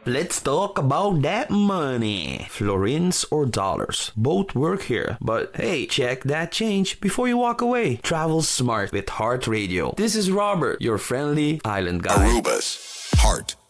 Let's talk about that money. Florins or dollars, both work here. But hey, check that change before you walk away. Travel smart with Heart Radio. This is Robert, your friendly island guy. Aruba's Heart